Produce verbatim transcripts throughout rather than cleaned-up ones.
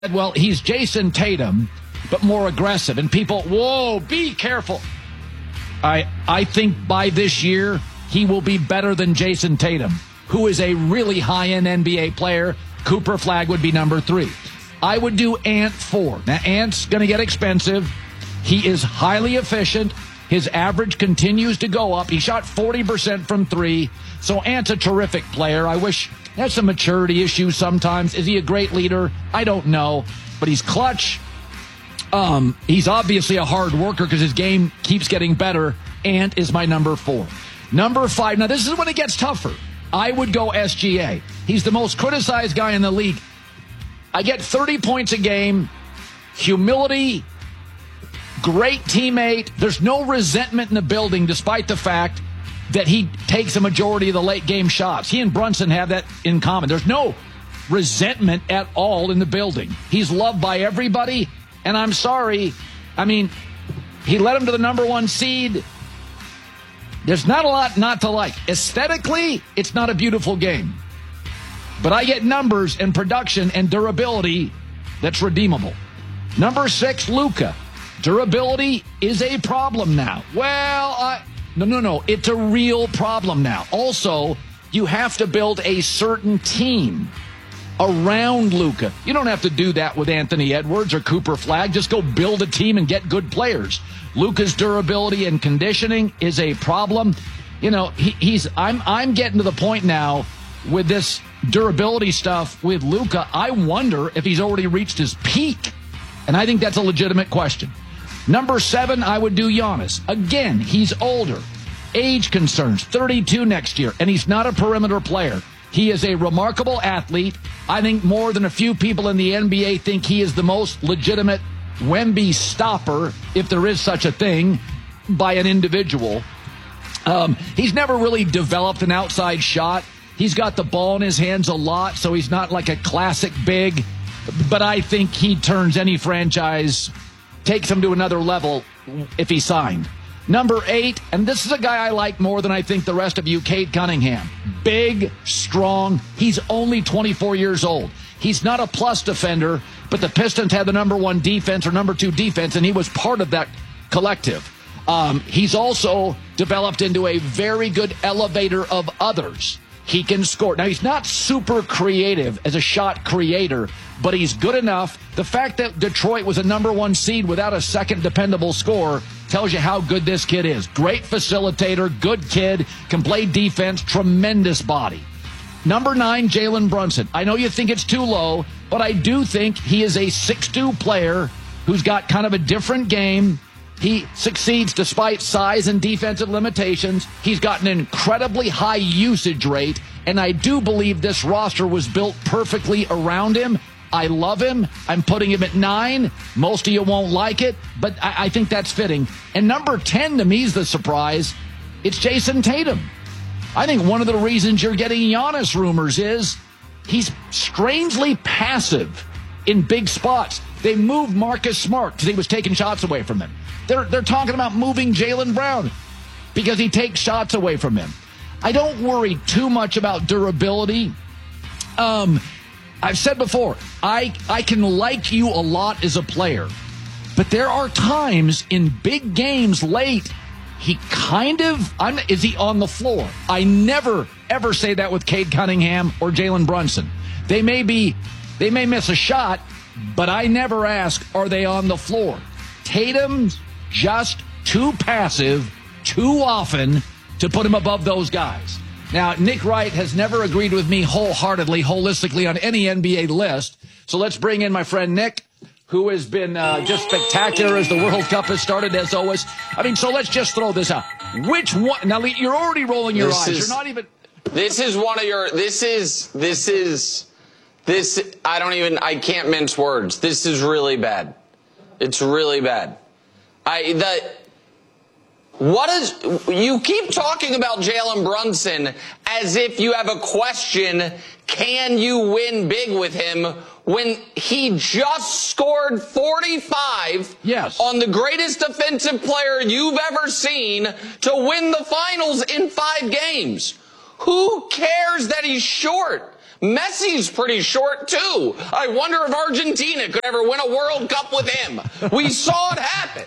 Well, he's Jason Tatum, but more aggressive. And people, whoa, be careful. I I think by this year, he will be better than Jason Tatum, who is a really high-end N B A player. Cooper Flagg would be number three. I would do Ant four. Now, Ant's going to get expensive. He is highly efficient. His average continues to go up. He shot forty percent from three. So Ant's a terrific player. I wish he has some maturity issues sometimes. Is he a great leader? I don't know. But he's clutch. Um, he's obviously a hard worker because his game keeps getting better. Ant is my number four. Number five. Now, this is when it gets tougher. I would go S G A. He's the most criticized guy in the league. I get thirty points a game. Humility. Great teammate. There's no resentment in the building despite the fact that he takes a majority of the late game shots. He and Brunson have that in common. There's no resentment at all in the building. He's loved by everybody, and I'm sorry. I mean, he led him to the number one seed. There's not a lot not to like. Aesthetically, it's not a beautiful game. But I get numbers and production and durability that's redeemable. Number six, Luka. Durability is a problem now. Well, I, no, no, no. It's a real problem now. Also, you have to build a certain team around Luka. You don't have to do that with Anthony Edwards or Cooper Flagg. Just go build a team and get good players. Luka's durability and conditioning is a problem. You know, he, he's. I'm. I'm getting to the point now with this durability stuff with Luka. I wonder if he's already reached his peak, and I think that's a legitimate question. Number seven, I would do Giannis. Again, he's older. Age concerns, thirty-two next year, and he's not a perimeter player. He is a remarkable athlete. I think more than a few people in the N B A think he is the most legitimate Wemby stopper, if there is such a thing, by an individual. Um, he's never really developed an outside shot. He's got the ball in his hands a lot, so he's not like a classic big. But I think he turns any franchise, takes him to another level if he signed. Number eight, and this is a guy I like more than I think the rest of you, Cade Cunningham. Big, strong. He's only twenty-four years old. He's not a plus defender, but the Pistons had the number one defense or number two defense, and he was part of that collective. Um, he's also developed into a very good elevator of others. He can score. Now, he's not super creative as a shot creator, but he's good enough. The fact that Detroit was a number one seed without a second dependable scorer tells you how good this kid is. Great facilitator, good kid, can play defense, tremendous body. Number nine, Jalen Brunson. I know you think it's too low, but I do think he is a six two player who's got kind of a different game. He succeeds despite size and defensive limitations. He's got an incredibly high usage rate, and I do believe this roster was built perfectly around him. I love him. I'm putting him at nine. Most of you won't like it, but I, I think that's fitting. And number ten, to me, is the surprise. It's Jason Tatum. I think one of the reasons you're getting Giannis rumors is he's strangely passive in big spots. They moved Marcus Smart because he was taking shots away from him. They're, they're talking about moving Jaylen Brown because he takes shots away from him. I don't worry too much about durability. Um, I've said before, I, I can like you a lot as a player, but there are times in big games late, he kind of, I'm, is he on the floor? I never, ever say that with Cade Cunningham or Jalen Brunson. They may be, they may miss a shot, but I never ask, are they on the floor? Tatum's just too passive too often to put him above those guys. Now, Nick Wright has never agreed with me wholeheartedly, holistically on any N B A list. So let's bring in my friend Nick, who has been uh, just spectacular as the World Cup has started, as always. I mean, so let's just throw this out. Which one? Now, you're already rolling your this eyes. Is, you're not even. This is one of your. This is. This is. This. I don't even. I can't mince words. This is really bad. It's really bad. I. The. What is, you keep talking about Jalen Brunson as if you have a question, can you win big with him, when he just scored forty-five yes. on the greatest defensive player you've ever seen to win the finals in five games? Who cares that he's short? Messi's pretty short, too. I wonder if Argentina could ever win a World Cup with him. We saw it happen.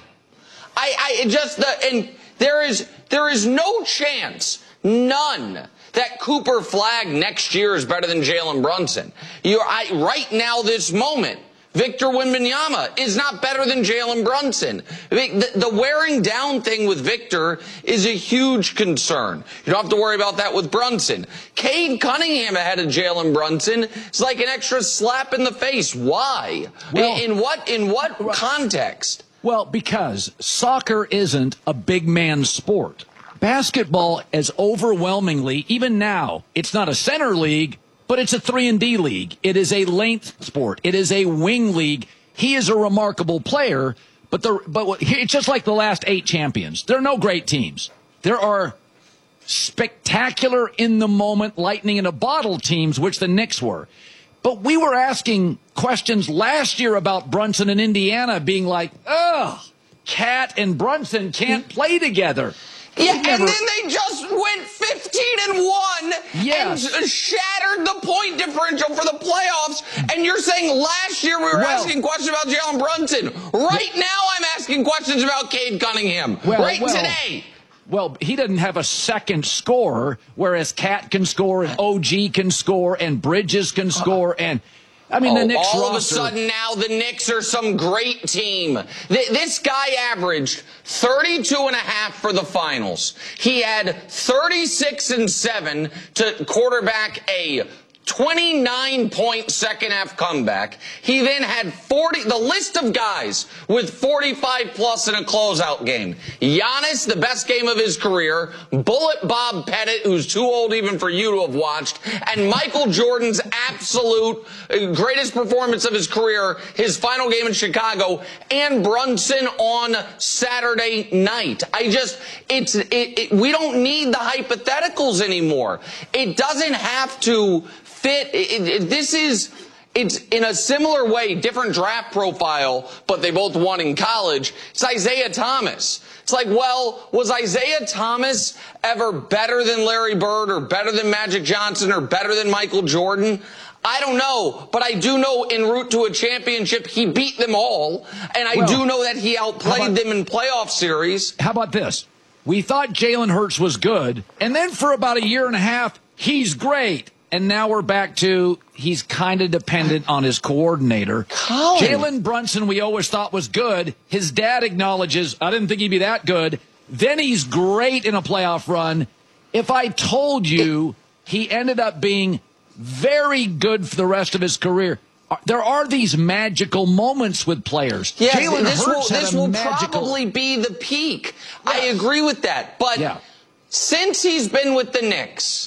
I, I just, uh, and there is, there is no chance, none, that Cooper Flagg next year is better than Jalen Brunson. You're, I, right now, this moment, Victor Wembanyama is not better than Jalen Brunson. The, the wearing down thing with Victor is a huge concern. You don't have to worry about that with Brunson. Cade Cunningham ahead of Jalen Brunson is like an extra slap in the face. Why? Well, in, in what in what context? Well, because soccer isn't a big man sport. Basketball is overwhelmingly, even now, it's not a center league, but it's a three and D league. It is a length sport. It is a wing league. He is a remarkable player, but the but it's just like the last eight champions. There are no great teams. There are spectacular in the moment lightning in a bottle teams, which the Knicks were. But we were asking questions last year about Brunson and Indiana being like, ugh, Cat and Brunson can't play together. Yeah, never... and then they just went fifteen and one yes. and shattered the point differential for the playoffs. And you're saying last year we were well, asking questions about Jalen Brunson. Right now I'm asking questions about Cade Cunningham. Well, right well, today. Well, he doesn't have a second scorer, whereas Cat can score and O G can score and Bridges can score and... I mean, oh, the Knicks all roster. of a sudden now the Knicks are some great team. Th this guy averaged thirty-two and a half for the finals. He had thirty-six and seven to quarterback a twenty-nine point second half comeback. He then had forty, the list of guys with forty-five plus in a closeout game. Giannis, the best game of his career. Bullet Bob Pettit, who's too old even for you to have watched. And Michael Jordan's absolute greatest performance of his career, his final game in Chicago, and Brunson on Saturday night. I just, it's, it, it, we don't need the hypotheticals anymore. It doesn't have to fit. It, it, this is, it's in a similar way, different draft profile, but they both won in college. It's Isaiah Thomas. It's like, well, was Isaiah Thomas ever better than Larry Bird or better than Magic Johnson or better than Michael Jordan? I don't know, but I do know en route to a championship, he beat them all. And I well, do know that he outplayed about, them in playoff series. How about this? We thought Jalen Hurts was good, and then for about a year and a half, he's great. And now we're back to he's kind of dependent on his coordinator. Jalen Brunson, we always thought was good. His dad acknowledges, I didn't think he'd be that good. Then he's great in a playoff run. If I told you he ended up being very good for the rest of his career, there are these magical moments with players. Yeah, Jalen this Hurts will, this will magical... probably be the peak. Yeah. I agree with that. But yeah. since he's been with the Knicks,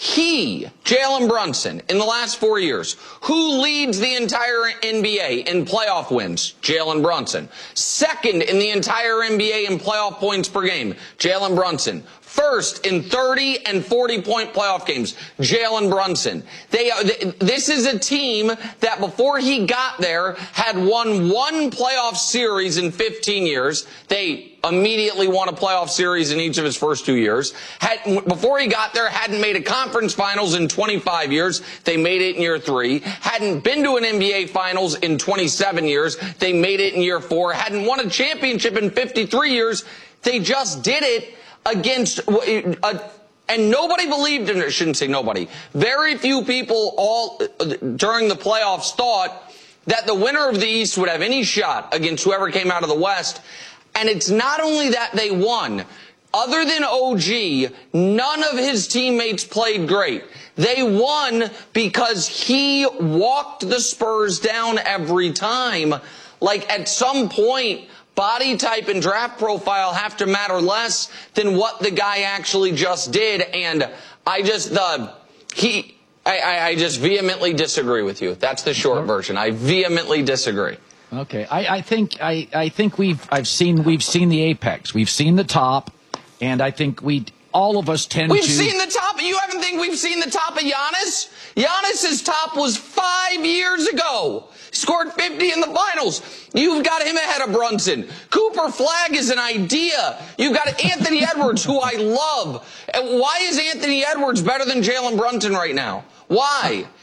he, Jalen Brunson, in the last four years, who leads the entire N B A in playoff wins? Jalen Brunson. Second in the entire N B A in playoff points per game? Jalen Brunson. First in thirty and forty point playoff games, Jalen Brunson. They, this is a team that before he got there had won one playoff series in fifteen years. They immediately won a playoff series in each of his first two years. Had, before he got there, hadn't made a conference finals in twenty-five years. They made it in year three. Hadn't been to an N B A finals in twenty-seven years. They made it in year four. Hadn't won a championship in fifty-three years. They just did it against, uh, and nobody believed in it. I shouldn't say nobody. Very few people all uh, during the playoffs thought that the winner of the East would have any shot against whoever came out of the West. And it's not only that they won. Other than O G, none of his teammates played great. They won because he walked the Spurs down every time. Like at some point, body type and draft profile have to matter less than what the guy actually just did. And I just, the, he, I, I, I just vehemently disagree with you. That's the short version. I vehemently disagree. Okay. I, I think, I, I think we've, I've seen, we've seen the apex. We've seen the top. And I think we, all of us tend we've to. We've seen the top. You haven't think we've seen the top of Giannis? Giannis's top was five years ago. He scored fifty in the finals. You've got him ahead of Brunson. Cooper Flagg is an idea. You've got Anthony Edwards, who I love. And why is Anthony Edwards better than Jalen Brunson right now? Why?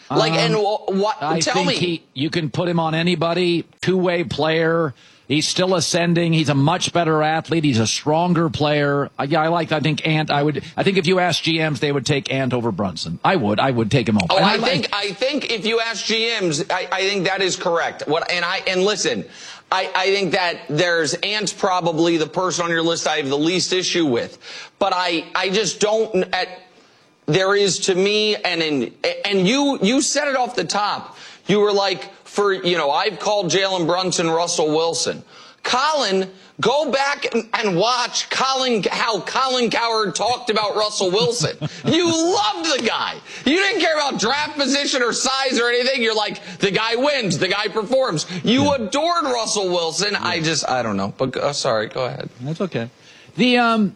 Like, um, and what? I tell think me. He, you can put him on anybody, two-way player. He's still ascending. He's a much better athlete. He's a stronger player. I, yeah, I like. I think Ant. I would. I think if you ask G Ms, they would take Ant over Brunson. I would. I would take him over. Oh, and I, I think. Like, I think if you ask G Ms, I, I think that is correct. What? And I and listen. I, I think that there's Ant's probably the person on your list I have the least issue with, but I I just don't. At, there is to me, and in and you you said it off the top. You were like, for, you know, I've called Jalen Brunson Russell Wilson. Colin, go back and, and watch Colin, how Colin Cowherd talked about Russell Wilson. You loved the guy. You didn't care about draft position or size or anything. You're like, the guy wins, the guy performs. You yeah. adored Russell Wilson. Yeah. I just, I don't know. But uh, sorry, go ahead. That's okay. The um,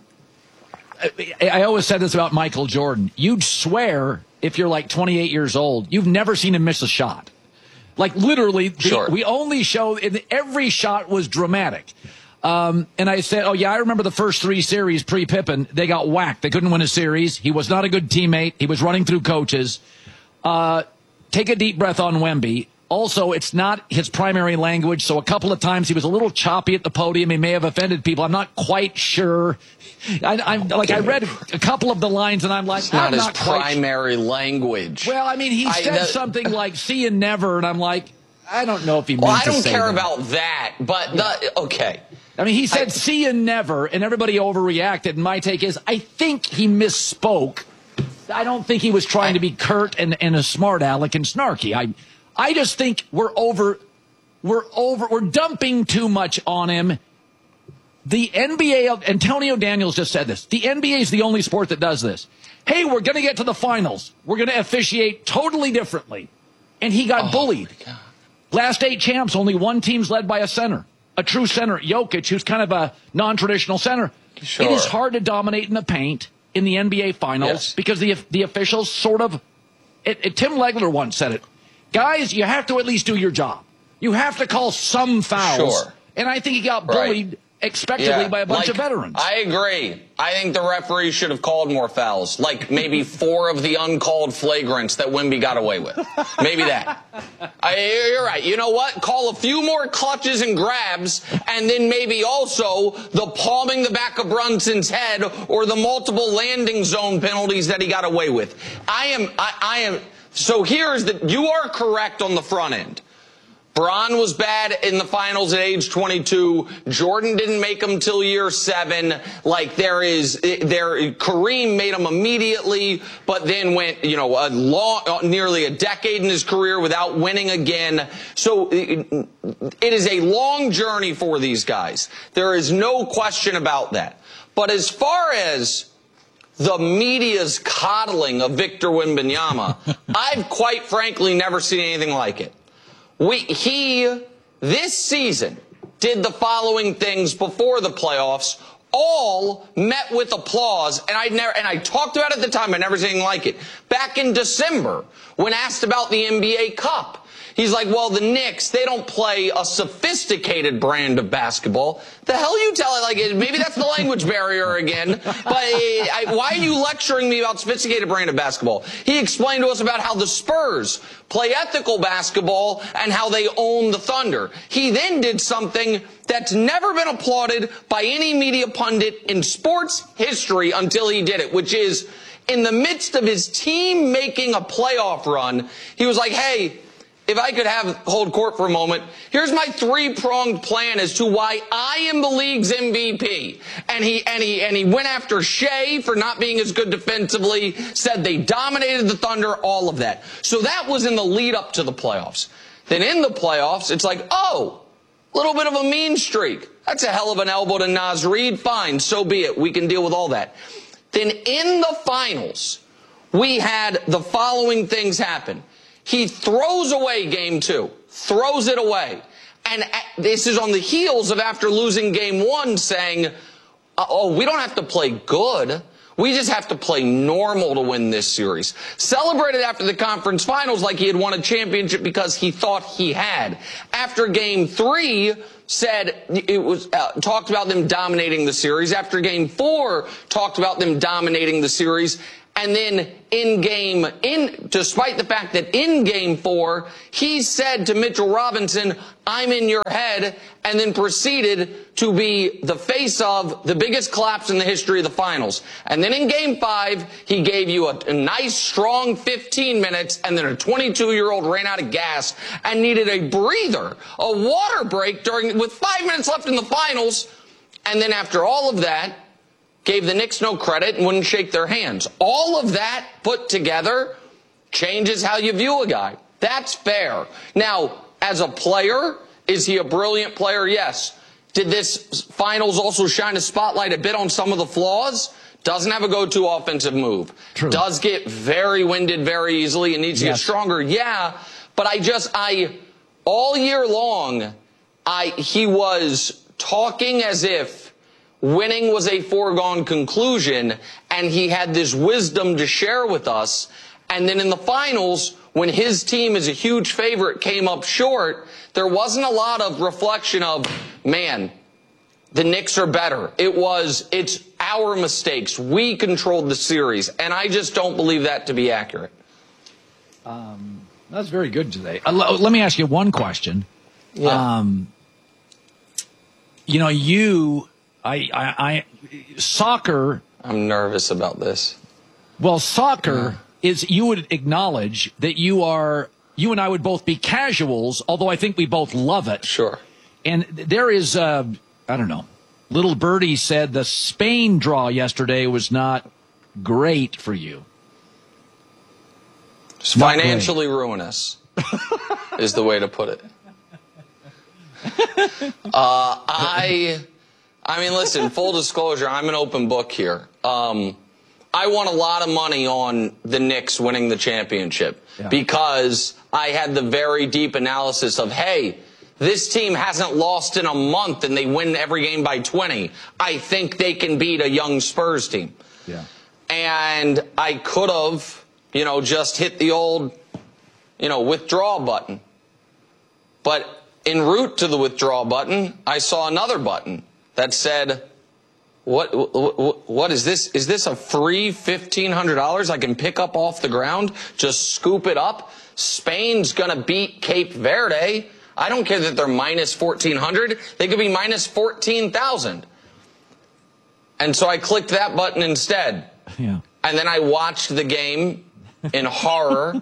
I, I always said this about Michael Jordan. You'd swear if you're like twenty-eight years old, you've never seen him miss a shot. Like, literally, the, sure. we only show, every shot was dramatic. Um, and I said, oh, yeah, I remember the first three series pre-Pippen. They got whacked. They couldn't win a series. He was not a good teammate. He was running through coaches. Uh, take a deep breath on Wemby. Also, it's not his primary language, so a couple of times he was a little choppy at the podium. He may have offended people. I'm not quite sure. I, I'm like, I read a couple of the lines, and I'm like, it's not I'm his not primary language. Well, I mean, he I, said that, something like "see you never," and I'm like, I don't know if he meant well, I to don't say care that. about that, but Yeah. the, okay. I mean, he said I, "see you never," and everybody overreacted. And my take is, I think he misspoke. I don't think he was trying I, to be curt and, and a smart aleck and snarky. I. I just think we're over, we're over, we're dumping too much on him. The N B A, Antonio Daniels just said this, the N B A is the only sport that does this. Hey, we're going to get to the finals. We're going to officiate totally differently. And he got oh bullied. Last eight champs, only one team's led by a center, a true center, Jokic, who's kind of a non-traditional center. Sure. It is hard to dominate in the paint in the N B A finals yes. because the the officials sort of, it, it, Tim Legler once said it, guys, you have to at least do your job. You have to call some fouls. Sure. And I think he got bullied right. expectedly yeah. by a bunch like, of veterans. I agree. I think the referee should have called more fouls. Like maybe four of the uncalled flagrants that Wemby got away with. Maybe that. I, you're right. You know what? Call a few more clutches and grabs, and then maybe also the palming the back of Brunson's head or the multiple landing zone penalties that he got away with. I am, I, I am, so here's the, you are correct on the front end. Bron was bad in the finals at age twenty-two. Jordan didn't make him till year seven. Like there is, there, Kareem made him immediately, but then went, you know, a long, nearly a decade in his career without winning again. So it, it is a long journey for these guys. There is no question about that. But as far as the media's coddling of Victor Wembanyama, I've quite frankly never seen anything like it. We, he, this season, did the following things before the playoffs, all met with applause, and I never, and I talked about it at the time, I never seen anything like it. Back in December, when asked about the N B A Cup, he's like, well, the Knicks, they don't play a sophisticated brand of basketball. The hell you tell it? Like, maybe that's the language barrier again. But uh, I, why are you lecturing me about sophisticated brand of basketball? He explained to us about how the Spurs play ethical basketball and how they own the Thunder. He then did something that's never been applauded by any media pundit in sports history until he did it, which is in the midst of his team making a playoff run, he was like, hey, if I could have hold court for a moment, here's my three-pronged plan as to why I am the league's M V P. And he and he and he went after Shea for not being as good defensively, said they dominated the Thunder, all of that. So that was in the lead up to the playoffs. Then in the playoffs, it's like, oh, a little bit of a mean streak. That's a hell of an elbow to Naz Reid. Fine, so be it. We can deal with all that. Then in the finals, we had the following things happen. He throws away game two, throws it away. And this is on the heels of after losing game one saying, oh, we don't have to play good. We just have to play normal to win this series. Celebrated after the conference finals like he had won a championship because he thought he had. After game three, said it was uh, talked about them dominating the series. After game four, talked about them dominating the series. And then in game, in despite the fact that in game four, he said to Mitchell Robinson, I'm in your head, and then proceeded to be the face of the biggest collapse in the history of the finals. And then in game five, he gave you a, a nice, strong fifteen minutes, and then a twenty-two-year-old ran out of gas and needed a breather, a water break during with five minutes left in the finals. And then after all of that, gave the Knicks no credit and wouldn't shake their hands. All of that put together changes how you view a guy. That's fair. Now, as a player, is he a brilliant player? Yes. Did this finals also shine a spotlight a bit on some of the flaws? Doesn't have a go-to offensive move. True. Does get very winded very easily and needs to yes. get stronger. Yeah, but I just, I, all year long, I, he was talking as if winning was a foregone conclusion, and he had this wisdom to share with us. And then in the finals, when his team is a huge favorite came up short, there wasn't a lot of reflection of, man, the Knicks are better. It was, it's our mistakes. We controlled the series. And I just don't believe that to be accurate. Um, that's very good today. Uh, l- let me ask you one question. Yeah. Um, you know, you... I, I, I, soccer. I'm nervous about this. Well, soccer yeah. is, you would acknowledge that you are, you and I would both be casuals, although I think we both love it. Sure. And there is, uh, I don't know, little birdie said the Spain draw yesterday was not great for you. It's financially great. Ruinous is the way to put it. Uh, I... I mean, listen, full disclosure, I'm an open book here. Um, I won a lot of money on the Knicks winning the championship yeah. because I had the very deep analysis of, hey, this team hasn't lost in a month and they win every game by twenty. I think they can beat a young Spurs team. Yeah. And I could have, you know, just hit the old, you know, withdraw button. But en route to the withdraw button, I saw another button that said, what, what, what is this? Is this a free fifteen hundred dollars I can pick up off the ground? Just scoop it up? Spain's going to beat Cape Verde. I don't care that they're minus fourteen hundred. They could be minus fourteen thousand. And so I clicked that button instead. Yeah. And then I watched the game in horror.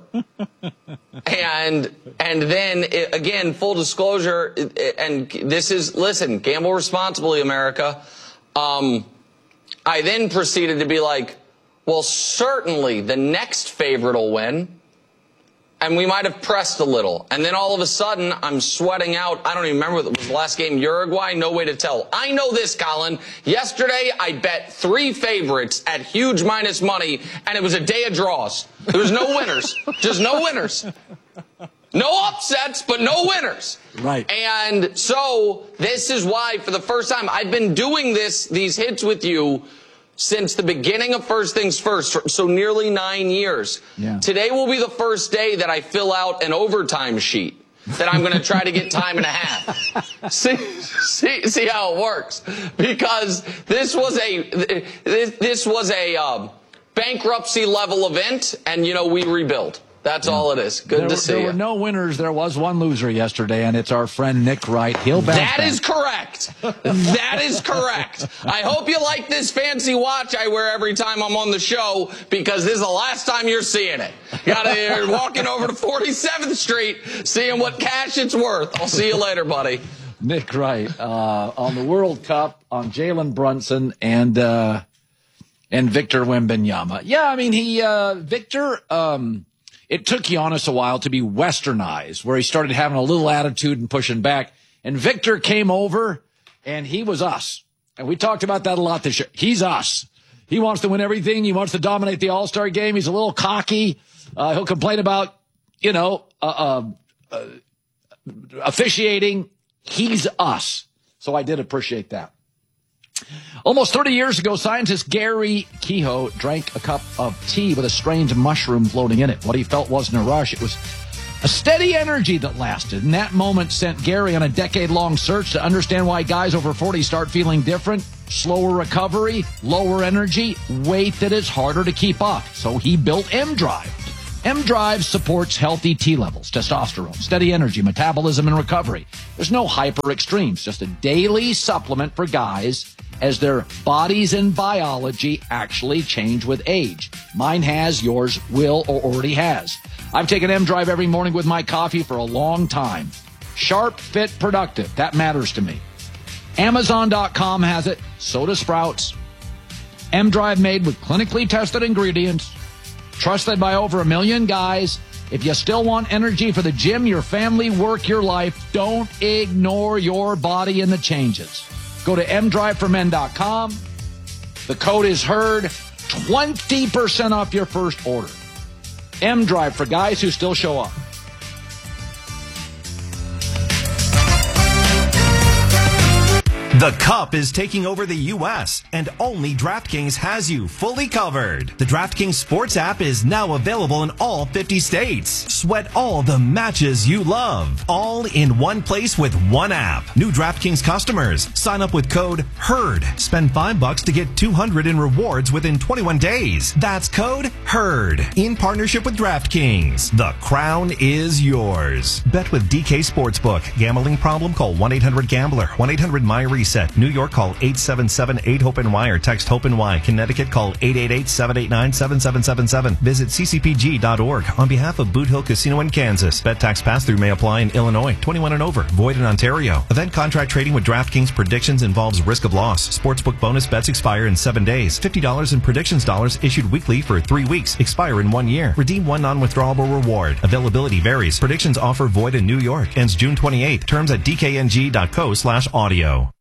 And and then, it, again, full disclosure, it, it, and this is, listen, gamble responsibly, America. Um, I then proceeded to be like, well, certainly the next favorite will win. And we might have pressed a little. And then all of a sudden, I'm sweating out. I don't even remember. It was the last game, Uruguay. No way to tell. I know this, Colin. Yesterday, I bet three favorites at huge minus money, and it was a day of draws. There was no winners. Just no winners. No upsets, but no winners. Right. And so this is why, for the first time, I've been doing this, these hits with you since the beginning of First Things First, so nearly nine years. Yeah. Today will be the first day that I fill out an overtime sheet that I'm going to try to get time and a half. see, see, see how it works. Because this was a this, this was a um, bankruptcy level event, and you know we rebuild. That's yeah. all it is. Good there, to see there you. There were no winners. There was one loser yesterday, and it's our friend Nick Wright. He'll bounce That back. is correct. That is correct. I hope you like this fancy watch I wear every time I'm on the show, because this is the last time you're seeing it. You're walking over to forty-seventh Street, seeing what cash it's worth. I'll see you later, buddy. Nick Wright uh, on the World Cup, on Jalen Brunson, and uh, and Victor Wembanyama. Yeah, I mean, he uh, Victor. Um, It took Giannis a while to be westernized, where he started having a little attitude and pushing back. And Victor came over, and he was us. And we talked about that a lot this year. He's us. He wants to win everything. He wants to dominate the All-Star game. He's a little cocky. Uh, he'll complain about, you know, uh, uh, uh, officiating. He's us. So I did appreciate that. Almost thirty years ago, scientist Gary Kehoe drank a cup of tea with a strange mushroom floating in it. What he felt wasn't a rush. It was A steady energy that lasted, and that moment sent Gary on a decade-long search to understand why guys over forty start feeling different. Slower recovery, lower energy, weight that is harder to keep off. So he built M-Drive. M-Drive supports healthy T levels, testosterone, steady energy, metabolism, and recovery. There's no hyper extremes, just a daily supplement for guys as their bodies and biology actually change with age. Mine has, yours will or already has. I've taken M-Drive every morning with my coffee for a long time. Sharp, fit, productive. That matters to me. Amazon dot com has it. So does Sprouts. M-Drive made with clinically tested ingredients. Trusted by over a million guys. If you still want energy for the gym, your family, work, your life, don't ignore your body and the changes. Go to M drive for men dot com. The code is HEARD. twenty percent off your first order. M-Drive for guys who still show up. The Cup is taking over the U S, and only DraftKings has you fully covered. The DraftKings Sports app is now available in all fifty states. Sweat all the matches you love, all in one place with one app. New DraftKings customers, sign up with code HEARD. Spend five bucks to get two hundred in rewards within twenty-one days. That's code HEARD. In partnership with DraftKings, the crown is yours. Bet with D K Sportsbook. Gambling problem? Call one eight hundred gambler. one eight hundred my reset. New York, call eight seven seven eight hope N Y or text HOPE-NY. Connecticut, call eight eight eight seven eight nine seven seven seven seven. Visit c c p g dot org. On behalf of Boot Hill Casino in Kansas, bet tax pass-through may apply in Illinois. twenty-one and over. Void in Ontario. Event contract trading with DraftKings Predictions involves risk of loss. Sportsbook bonus bets expire in seven days. fifty dollars in Predictions dollars issued weekly for three weeks. Expire in one year. Redeem one non-withdrawable reward. Availability varies. Predictions offer void in New York. Ends June twenty-eighth. Terms at d k n g dot co slash audio.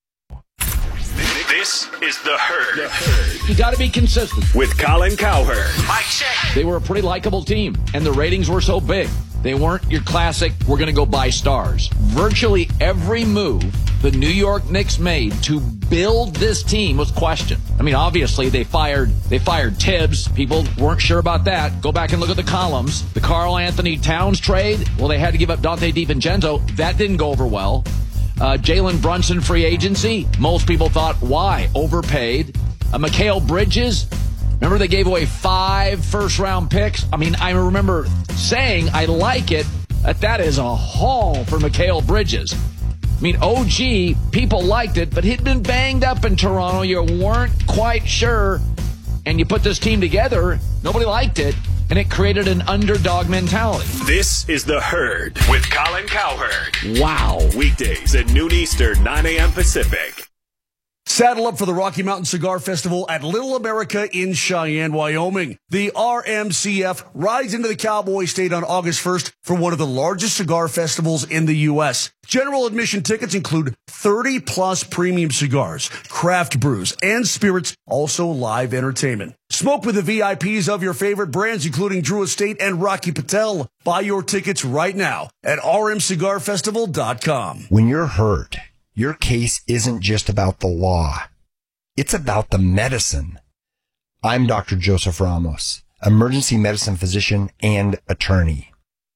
This is The Herd. The Herd. You got to be consistent. With Colin Cowherd. Mike check. They were a pretty likable team, and the ratings were so big. They weren't your classic, we're going to go buy stars. Virtually every move the New York Knicks made to build this team was questioned. I mean, obviously, they fired they fired Tibbs. People weren't sure about that. Go back and look at the columns. The Karl Anthony Towns trade, well, they had to give up Dante DiVincenzo. That didn't go over well. Uh, Jalen Brunson free agency. Most people thought, why? Overpaid. Uh, Mikal Bridges. Remember they gave away five first-round picks? I mean, I remember saying I like it, that that is a haul for Mikal Bridges. I mean, O G, people liked it, but he'd been banged up in Toronto. You weren't quite sure. And you put this team together, nobody liked it. And it created an underdog mentality. This is The Herd with Colin Cowherd. Wow. Weekdays at noon Eastern, nine a.m. Pacific. Saddle up for the Rocky Mountain Cigar Festival at Little America in Cheyenne, Wyoming. The R M C F rides into the Cowboy State on August first for one of the largest cigar festivals in the U S. General admission tickets include thirty plus premium cigars, craft brews, and spirits, also live entertainment. Smoke with the V I Ps of your favorite brands, including Drew Estate and Rocky Patel. Buy your tickets right now at r m cigar festival dot com. When you're hurt, your case isn't just about the law. It's about the medicine. I'm Doctor Joseph Ramos, emergency medicine physician and attorney.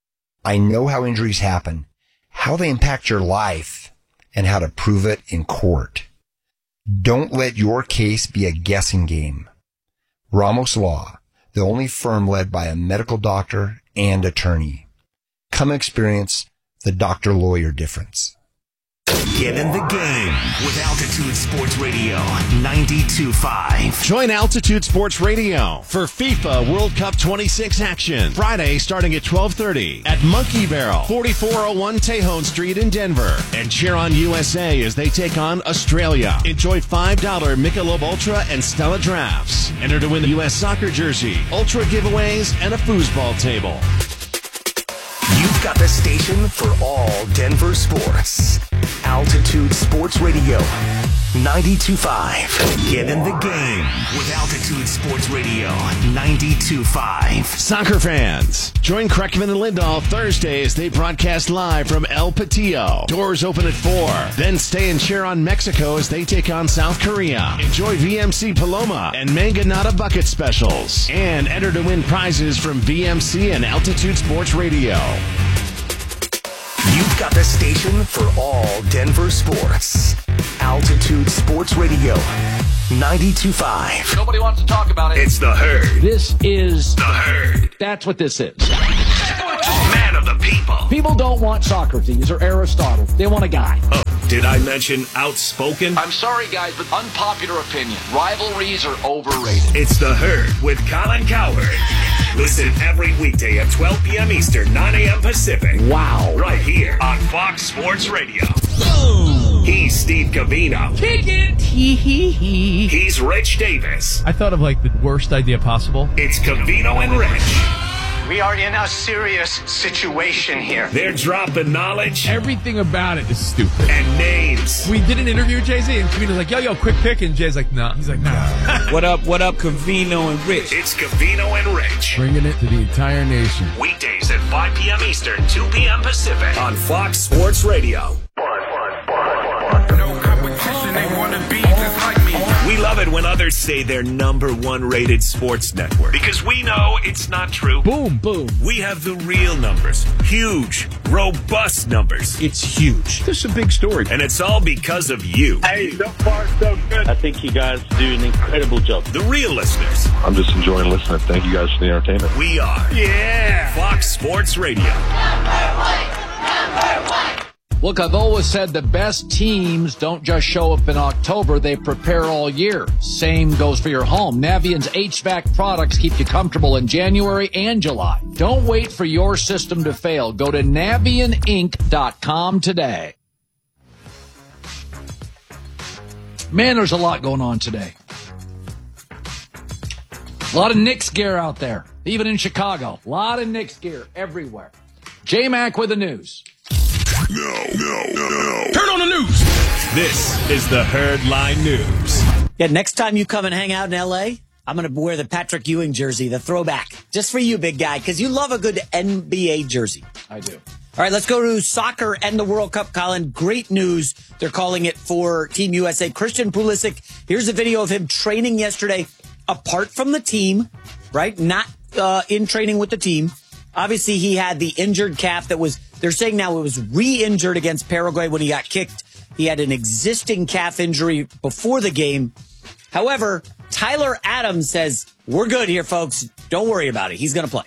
I know how injuries happen, how they impact your life, and how to prove it in court. Don't let your case be a guessing game. Ramos Law, the only firm led by a medical doctor and attorney. Come experience the doctor-lawyer difference. Get in the game with Altitude Sports Radio ninety-two point five. Join Altitude Sports Radio for FIFA World Cup twenty-six action. Friday starting at twelve thirty at Monkey Barrel, forty-four oh one Tejon Street in Denver. And cheer on U S A as they take on Australia. Enjoy five dollars Michelob Ultra and Stella drafts. Enter to win the U S soccer jersey, Ultra giveaways, and a foosball table. You've got the station for all Denver sports. Altitude Sports Radio. ninety-two point five. Get in the game with Altitude Sports Radio. ninety-two point five. Soccer fans, join Kreckman and Lindahl Thursday as they broadcast live from El Patillo. Doors open at four. Then stay and cheer on Mexico as they take on South Korea. Enjoy V M C Paloma and Manganata bucket specials. And enter to win prizes from V M C and Altitude Sports Radio. You've got the station for all Denver sports. Altitude Sports Radio. ninety-two point five. Nobody wants to talk about it. It's the Herd. This is The Herd. That's what this is. Man of the people. People don't want Socrates or Aristotle. They want a guy. Oh, did I mention outspoken? I'm sorry, guys, but unpopular opinion. Rivalries are overrated. It's the Herd with Colin Cowherd. Listen every weekday at twelve p.m. Eastern, nine a.m. Pacific. Wow. Right here on Fox Sports Radio. Boom. He's Steve Covino. Kick it. Hee hee hee. He's Rich Davis. I thought of like the worst idea possible. It's Covino and Rich. We are in a serious situation here. They're dropping knowledge Everything about it is stupid. and names. We did an interview with Jay-Z, and Covino's like, yo, yo, quick pick. And Jay's like, nah. He's like, nah. What up, what up, Covino and Rich? It's Covino and Rich. Bringing it to the entire nation. Weekdays at five p.m. Eastern, two p.m. Pacific on Fox Sports Radio. No competition, they want to be just like me. We love it when others say they're number one rated sports network because we know it's not true. Boom, boom. We have the real numbers. Huge, robust numbers. It's huge. This is a big story. And it's all because of you. Hey, so far so good. I think you guys do an incredible job. The real listeners. I'm just enjoying listening. Thank you guys for the entertainment. We are. Yeah. Fox Sports Radio. Look, I've always said the best teams don't just show up in October, they prepare all year. Same goes for your home. Navient's H V A C products keep you comfortable in January and July. Don't wait for your system to fail. Go to Navient Inc dot com today. Man, there's a lot going on today. A lot of Knicks gear out there, even in Chicago. A lot of Knicks gear everywhere. J-Mac with the news. No, no, no, no. Turn on the news. This is the Herd Line News. Yeah, next time you come and hang out in L A, I'm going to wear the Patrick Ewing jersey, the throwback. Just for you, big guy, because you love a good N B A jersey. I do. All right, let's go to soccer and the World Cup, Colin. Great news. They're calling it for Team U S A. Christian Pulisic, here's a video of him training yesterday apart from the team, right? Not uh, in training with the team. Obviously, he had the injured calf that was, they're saying now it was re-injured against Paraguay when he got kicked. He had an existing calf injury before the game. However, Tyler Adams says, we're good here, folks. Don't worry about it. He's going to play.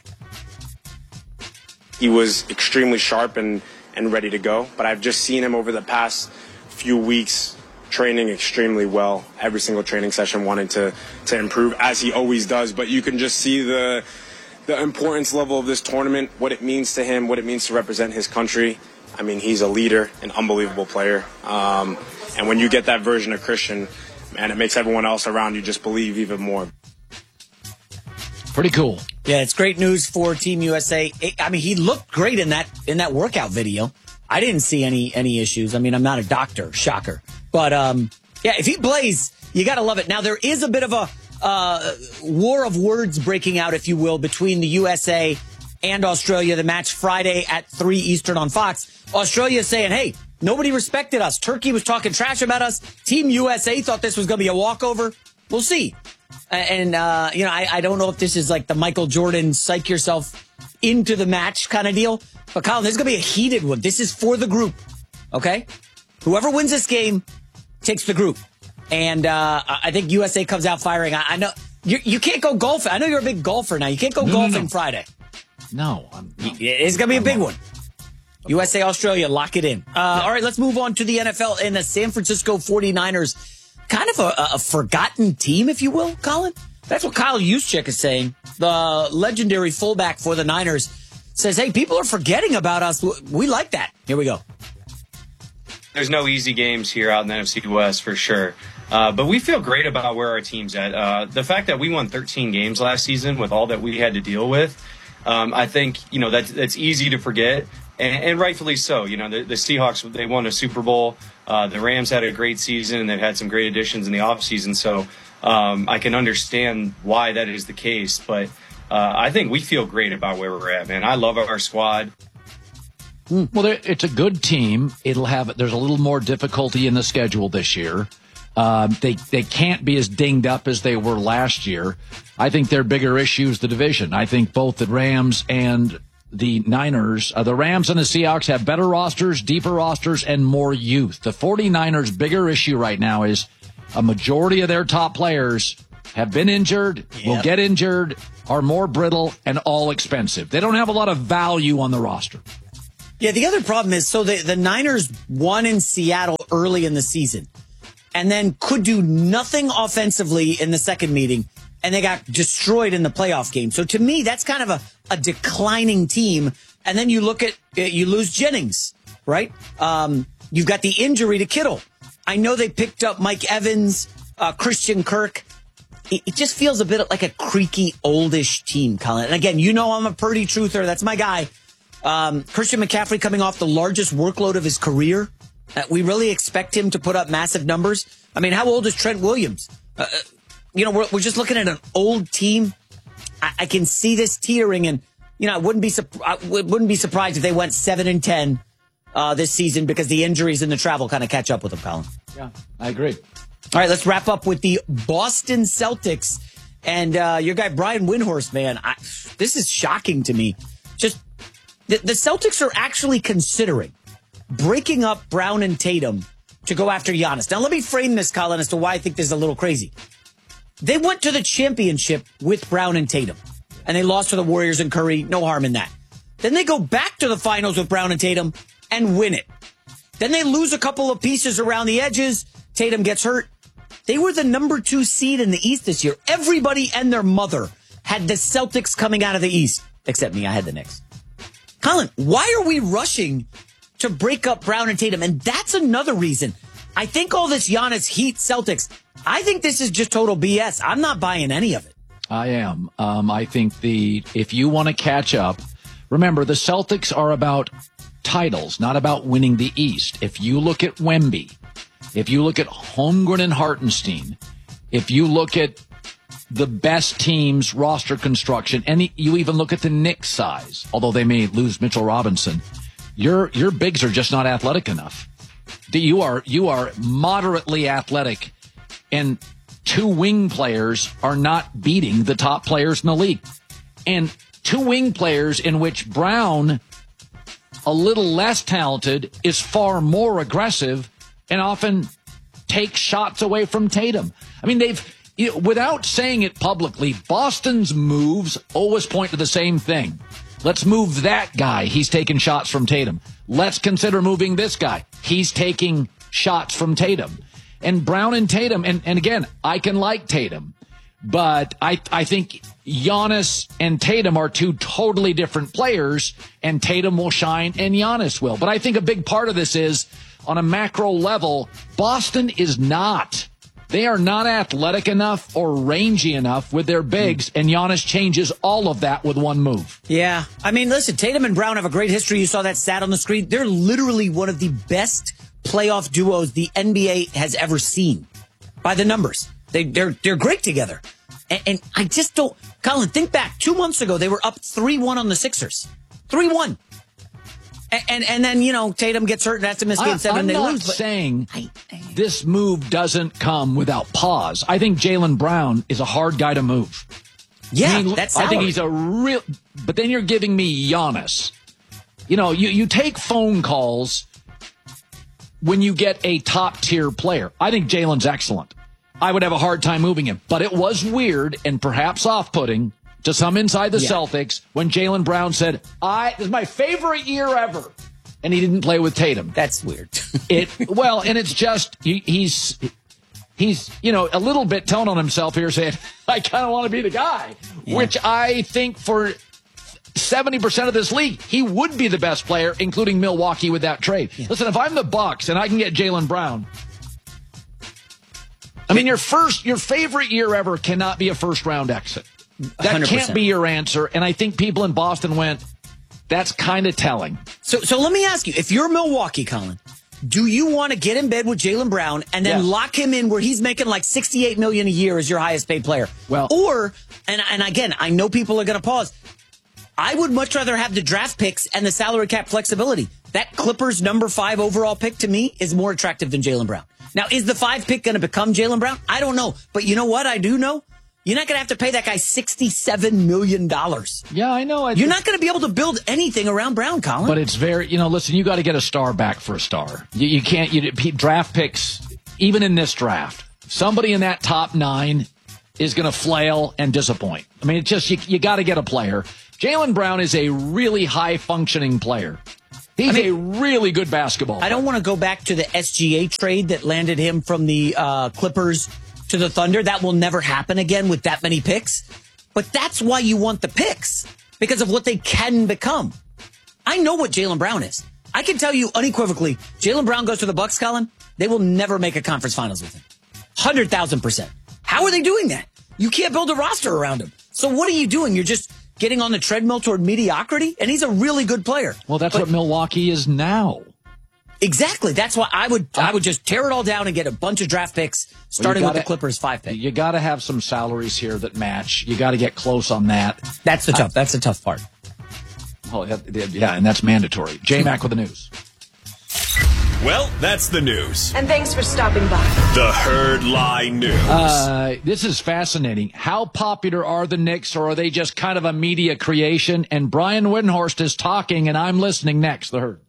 He was extremely sharp and, and ready to go, but I've just seen him over the past few weeks training extremely well. Every single training session wanting to, to improve, as he always does. But you can just see the... the importance level of this tournament, what it means to him, what it means to represent his country. I mean, he's a leader, an unbelievable player. Um, and when you get that version of Christian, man, it makes everyone else around you just believe even more. Pretty cool. Yeah, it's great news for Team U S A. I mean, he looked great in that in that workout video. I didn't see any any issues. I mean, I'm not a doctor, shocker. But, um, yeah, if he plays, you got to love it. Now, there is a bit of a Uh, war of words breaking out, if you will, between the U S A and Australia. The match Friday at three Eastern on Fox. Australia is saying, hey, nobody respected us. Turkey was talking trash about us. Team U S A thought this was going to be a walkover. We'll see. And, uh, you know, I, I don't know if this is like the Michael Jordan psych yourself into the match kind of deal. But, Colin, this is going to be a heated one. This is for the group, okay? Whoever wins this game takes the group. And uh, I think U S A comes out firing. I, I know you, you can't go golfing. I know you're a big golfer now. You can't go no, golfing no, no. Friday. No, I'm, no. It's going to be a big one. U S A, Australia, lock it in. Uh, yeah. All right, let's move on to the N F L and the San Francisco forty-niners. Kind of a, a forgotten team, if you will, Colin. That's what Kyle Juszczyk is saying. The legendary fullback for the Niners says, hey, people are forgetting about us. We like that. Here we go. There's no easy games here out in the N F C West for sure. Uh, but we feel great about where our team's at. Uh, the fact that we won thirteen games last season with all that we had to deal with, um, I think, you know, that's, that's easy to forget. and, and rightfully so. You know, the, the Seahawks, they won a Super Bowl. Uh, the Rams had a great season, and they've had some great additions in the offseason. So um, I can understand why that is the case. But uh, I think we feel great about where we're at, man. I love our squad. Well, it's a good team. It'll have, there's a little more difficulty in the schedule this year. Um, they, they can't be as dinged up as they were last year. I think their bigger issue is the division. I think both the Rams and the Niners, uh, the Rams and the Seahawks have better rosters, deeper rosters, and more youth. The 49ers' bigger issue right now is a majority of their top players have been injured, yep. will get injured, are more brittle, and all expensive. They don't have a lot of value on the roster. Yeah, the other problem is, so the, the Niners won in Seattle early in the season and then could do nothing offensively in the second meeting, and they got destroyed in the playoff game. So to me, that's kind of a, a declining team. And then you look at, you lose Jennings, right? Um, you've got the injury to Kittle. I know they picked up Mike Evans, uh, Christian Kirk. It, it just feels a bit like a creaky, oldish team, Colin. And again, you know I'm a Purdy truther. That's my guy. Um, Christian McCaffrey coming off the largest workload of his career. Uh, we really expect him to put up massive numbers. I mean, how old is Trent Williams? Uh, you know, we're, we're just looking at an old team. I, I can see this teetering, and you know, I wouldn't be I wouldn't be surprised if they went seven and ten uh, this season because the injuries and the travel kind of catch up with them, Colin. Yeah, I agree. All right, let's wrap up with the Boston Celtics and uh, your guy Brian Windhorst. Man, I, this is shocking to me. Just the, the Celtics are actually considering breaking up Brown and Tatum to go after Giannis. Now, let me frame this, Colin, as to why I think this is a little crazy. They went to the championship with Brown and Tatum, and they lost to the Warriors and Curry. No harm in that. Then they go back to the finals with Brown and Tatum and win it. Then they lose a couple of pieces around the edges. Tatum gets hurt. They were the number two seed in the East this year. Everybody and their mother had the Celtics coming out of the East, except me. I had the Knicks. Colin, why are we rushing to break up Brown and Tatum? And that's another reason. I think all this Giannis Heat Celtics, I think this is just total B S. I'm not buying any of it. I am. Um, I think the if you want to catch up, remember the Celtics are about titles, not about winning the East. If you look at Wemby, if you look at Holmgren and Hartenstein, if you look at the best teams roster construction, and you even look at the Knicks size, although they may lose Mitchell Robinson, your your bigs are just not athletic enough. You are you are moderately athletic, and two wing players are not beating the top players in the league. And two wing players in which Brown, a little less talented, is far more aggressive and often takes shots away from Tatum. I mean, they've, you know, without saying it publicly, Boston's moves always point to the same thing. Let's move that guy. He's taking shots from Tatum. Let's consider moving this guy. He's taking shots from Tatum. And Brown and Tatum, and, and again, I can like Tatum, but I, I think Giannis and Tatum are two totally different players, and Tatum will shine and Giannis will. But I think a big part of this is, on a macro level, Boston is not. They are not athletic enough or rangy enough with their bigs, and Giannis changes all of that with one move. Yeah. I mean, listen, Tatum and Brown have a great history. You saw that stat on the screen. They're literally one of the best playoff duos the N B A has ever seen by the numbers. They, they're they're great together. And, and I just don't... Colin, think back. Two months ago, they were up three one on the Sixers. three one. And, and and then, you know, Tatum gets hurt and has to miss game seven. I'm and they not lose, but saying this move doesn't come without pause. I think Jaylen Brown is a hard guy to move. Yeah, I mean, that's I think he's a real... But then you're giving me Giannis. You know, you, you take phone calls when you get a top-tier player. I think Jaylen's excellent. I would have a hard time moving him. But it was weird and perhaps off-putting to some inside the yeah. Celtics when Jaylen Brown said, "I this is my favorite year ever," and he didn't play with Tatum. That's weird. it well, and it's just he, he's he's you know a little bit telling on himself here, saying, "I kind of want to be the guy," yeah. which I think for seventy percent of this league, he would be the best player, including Milwaukee with that trade. Yeah. Listen, if I'm the Bucks and I can get Jaylen Brown, I mean, your first, your favorite year ever cannot be a first round exit. That one hundred percent can't be your answer. And I think people in Boston went, that's kind of telling. So, so let me ask you, if you're Milwaukee, Colin, do you want to get in bed with Jaylen Brown and then yes. lock him in where he's making like sixty-eight million dollars a year as your highest paid player? Well, or, and, and again, I know people are going to pause. I would much rather have the draft picks and the salary cap flexibility. That Clippers number five overall pick to me is more attractive than Jaylen Brown. Now, is the five pick going to become Jaylen Brown? I don't know. But you know what I do know? You're not going to have to pay that guy sixty-seven million dollars. Yeah, I know. I You're not going to be able to build anything around Brown, Colin. But it's very, you know, listen, you got to get a star back for a star. You, you can't, you draft picks, even in this draft, somebody in that top nine is going to flail and disappoint. I mean, it's just, you, you got to get a player. Jaylen Brown is a really high-functioning player. He's I mean, a really good basketball player. I don't want to go back to the S G A trade that landed him from the uh, Clippers to the Thunder. That will never happen again with that many picks. But that's why you want the picks, because of what they can become. I know what Jaylen Brown is. I can tell you unequivocally, Jaylen Brown goes to the Bucks, Colin, they will never make a conference finals with him. one hundred thousand percent. How are they doing that? You can't build a roster around him. So what are you doing? You're just getting on the treadmill toward mediocrity? And he's a really good player. Well, that's but, what Milwaukee is now. Exactly. That's why I would I would just tear it all down and get a bunch of draft picks, starting well, gotta, with the Clippers five pick. You got to have some salaries here that match. You got to get close on that. That's the tough. Uh, that's the tough part. Oh, yeah, and that's mandatory. J-Mac with the news. Well, that's the news. And thanks for stopping by. The Herd Lie News. Uh, this is fascinating. How popular are the Knicks, or are they just kind of a media creation? And Brian Windhorst is talking, and I'm listening next. The Herd.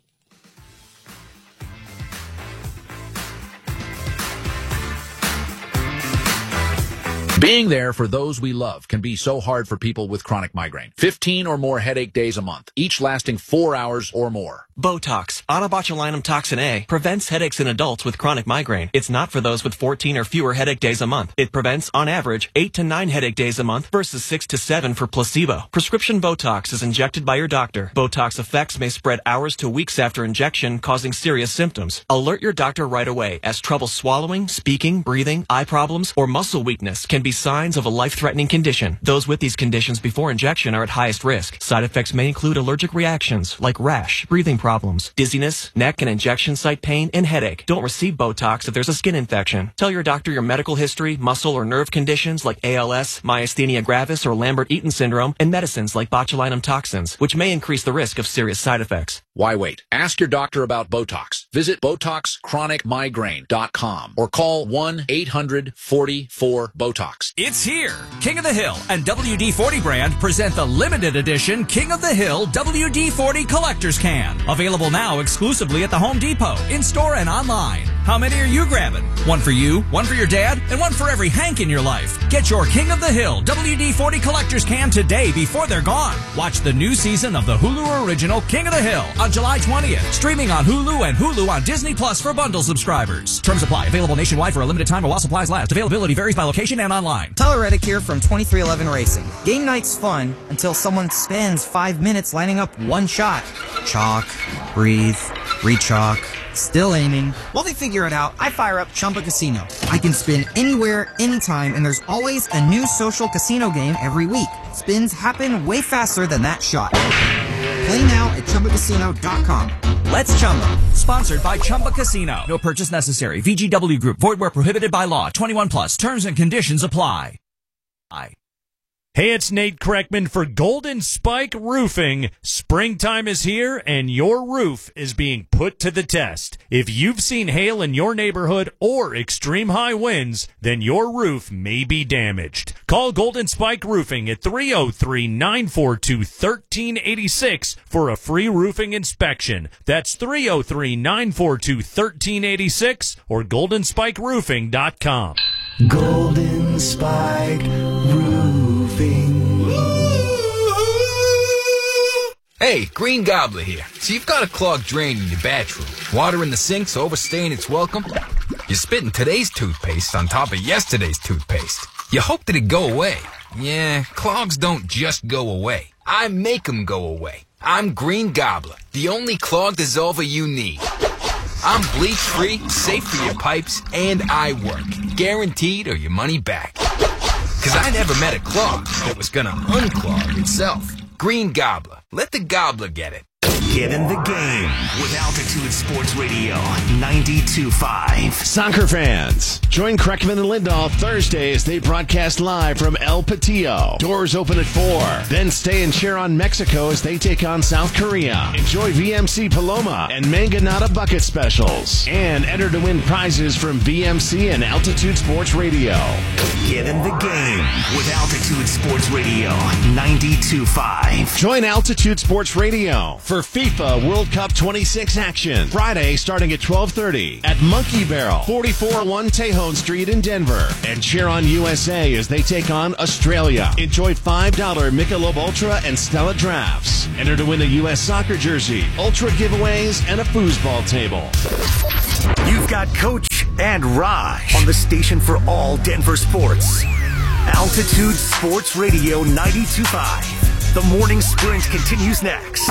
Being there for those we love can be so hard for people with chronic migraine. fifteen or more headache days a month, each lasting four hours or more. Botox, onabotulinum toxin A, prevents headaches in adults with chronic migraine. It's not for those with fourteen or fewer headache days a month. It prevents, on average, eight to nine headache days a month versus six to seven for placebo. Prescription Botox is injected by your doctor. Botox effects may spread hours to weeks after injection, causing serious symptoms. Alert your doctor right away, as trouble swallowing, speaking, breathing, eye problems, or muscle weakness can be signs of a life-threatening condition. Those with these conditions before injection are at highest risk. Side effects may include allergic reactions like rash, breathing problems, dizziness, neck and injection site pain, and headache. Don't receive Botox if there's a skin infection. Tell your doctor your medical history, muscle or nerve conditions like A L S, myasthenia gravis, or Lambert-Eaton syndrome, and medicines like botulinum toxins, which may increase the risk of serious side effects. Why wait? Ask your doctor about Botox. Visit Botox Chronic Migraine dot com or call one eight hundred forty-four BOTOX. It's here. King of the Hill and W D forty brand present the limited edition King of the Hill W D forty Collector's Can. Available now exclusively at the Home Depot, in-store and online. How many are you grabbing? One for you, one for your dad, and one for every Hank in your life. Get your King of the Hill W D forty Collector's Can today before they're gone. Watch the new season of the Hulu original King of the Hill on July twentieth. Streaming on Hulu and Hulu on Disney Plus for bundle subscribers. Terms apply. Available nationwide for a limited time while supplies last. Availability varies by location and online. Tyler Reddick here from twenty-three eleven Racing. Game night's fun until someone spends five minutes lining up one shot. Chalk, breathe, re-chalk, still aiming. While they figure it out, I fire up Chumba Casino. I can spin anywhere, anytime, and there's always a new social casino game every week. Spins happen way faster than that shot. Play now at Chumba Casino dot com. Let's Chumba. Sponsored by Chumba Casino. No purchase necessary. V G W Group. Void where prohibited by law. twenty-one plus. Terms and conditions apply. I. Hey, it's Nate Kreckman for Golden Spike Roofing. Springtime is here, and your roof is being put to the test. If you've seen hail in your neighborhood or extreme high winds, then your roof may be damaged. Call Golden Spike Roofing at three oh three, nine four two, one three eight six for a free roofing inspection. That's three oh three, nine four two, one three eight six or golden spike roofing dot com. Golden Spike Roofing. Hey, Green Gobbler here. So you've got a clogged drain in your bathroom. Water in the sink's overstaying its welcome. You're spitting today's toothpaste on top of yesterday's toothpaste. You hope that it go away. Yeah, clogs don't just go away. I make them go away. I'm Green Gobbler, the only clog dissolver you need. I'm bleach-free, safe for your pipes, and I work. Guaranteed or your money back. Cause I never met a clog that was gonna unclog itself. Green Gobbler. Let the gobbler get it. Get in the game with Altitude Sports Radio ninety-two point five. Soccer fans, join Kreckman and Lindahl Thursday as they broadcast live from El Patillo. Doors open at four. Then stay and cheer on Mexico as they take on South Korea. Enjoy V M C Paloma and Manganata bucket specials. And enter to win prizes from V M C and Altitude Sports Radio. Get in the game with Altitude Sports Radio ninety-two point five. Join Altitude Sports Radio for FIFA World Cup twenty-six action. Friday starting at twelve thirty at Monkey Barrel, forty-four oh one Tejon Street in Denver. And cheer on U S A as they take on Australia. Enjoy five dollar Michelob Ultra and Stella drafts. Enter to win a U S soccer jersey, Ultra giveaways, and a foosball table. You've got Coach and Raj on the station for all Denver sports. Altitude Sports Radio ninety-two point five. The morning sprint continues next.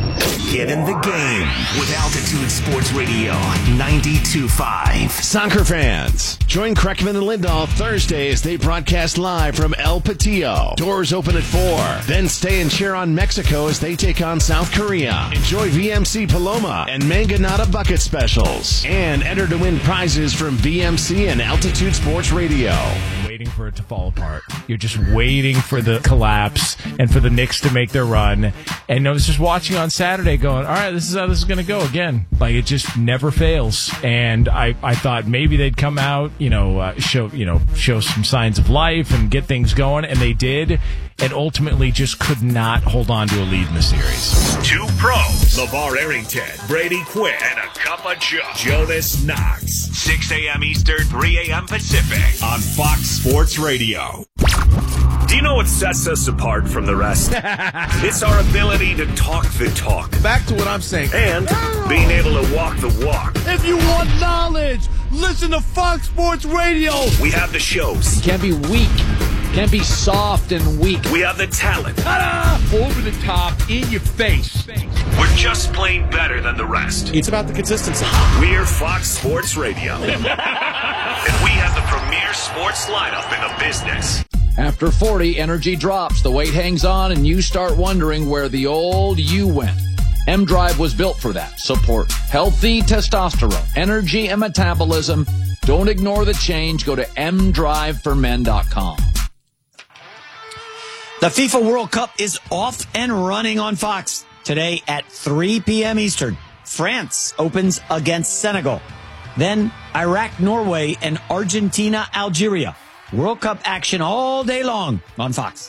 Get in the game with Altitude Sports Radio ninety-two point five. Soccer fans, join Kreckman and Lindahl Thursday as they broadcast live from El Patillo. Doors open at four. Then stay and cheer on Mexico as they take on South Korea. Enjoy V M C Paloma and Manganata bucket specials. And enter to win prizes from V M C and Altitude Sports Radio. Waiting for it to fall apart. You're just waiting for the collapse and for the Knicks to make their run. And I was just watching on Saturday going, all right, this is how this is going to go again. Like, it just never fails. And I, I thought maybe they'd come out, you know, uh, show, you know, show some signs of life and get things going. And they did. And ultimately just could not hold on to a lead in the series. Two pros, LeVar Arrington, Brady Quinn, and a cup of Joe, Jonas Knox. six a.m. Eastern, three a.m. Pacific on Fox Sports Radio. Do you know what sets us apart from the rest? It's our ability to talk the talk. Back to what I'm saying. And being able to walk the walk. If you want knowledge, listen to Fox Sports Radio. We have the shows. You can't be weak. Can't be soft and weak. We have the talent. Ta-da! Over the top, in your face. We're just plain better than the rest. It's about the consistency. We're Fox Sports Radio. And we have the premier sports lineup in the business. After forty, energy drops, the weight hangs on, and you start wondering where the old you went. M-Drive was built for that. Support healthy testosterone, energy, and metabolism. Don't ignore the change. Go to m drive for men dot com. The FIFA World Cup is off and running on Fox today at three p.m. Eastern. France opens against Senegal. Then Iraq, Norway, and Argentina, Algeria. World Cup action all day long on Fox.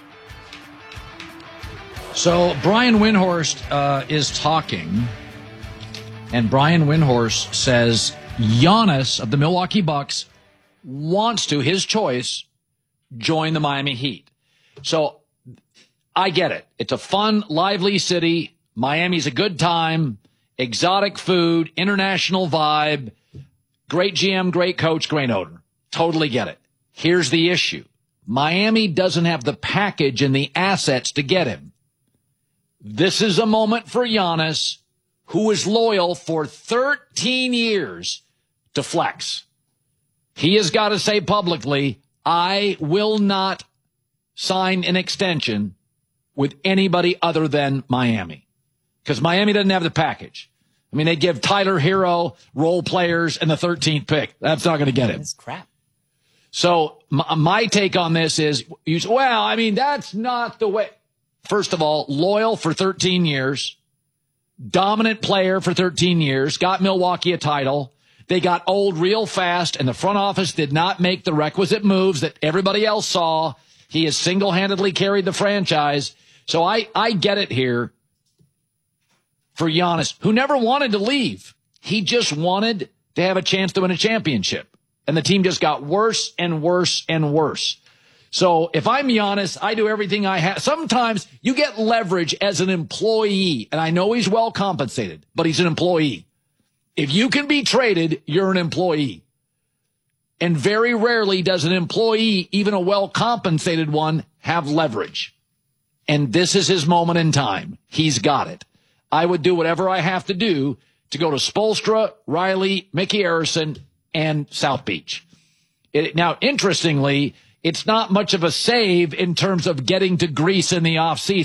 So Brian Windhorst uh, is talking, and Brian Windhorst says Giannis of the Milwaukee Bucks wants to, his choice, join the Miami Heat. So I get it. It's a fun, lively city. Miami's a good time, exotic food, international vibe, great G M, great coach, great owner. Totally get it. Here's the issue. Miami doesn't have the package and the assets to get him. This is a moment for Giannis, who is loyal for thirteen years, to flex. He has got to say publicly, I will not sign an extension with anybody other than Miami, because Miami doesn't have the package. I mean, they give Tyler Hero role players and the thirteenth pick. That's not going to get him. That's crap. So my, my take on this is, you, well, I mean, that's not the way. First of all, loyal for thirteen years, dominant player for thirteen years, got Milwaukee a title. They got old real fast, and the front office did not make the requisite moves that everybody else saw. He has single-handedly carried the franchise. So I, I get it here for Giannis, who never wanted to leave. He just wanted to have a chance to win a championship. And the team just got worse and worse and worse. So if I'm Giannis, I do everything I have. Sometimes you get leverage as an employee, and I know he's well compensated, but he's an employee. If you can be traded, you're an employee. And very rarely does an employee, even a well-compensated one, have leverage. And this is his moment in time. He's got it. I would do whatever I have to do to go to Spoelstra, Riley, Mickey Arison, and South Beach. It, now, interestingly, it's not much of a save in terms of getting to Greece in the off season.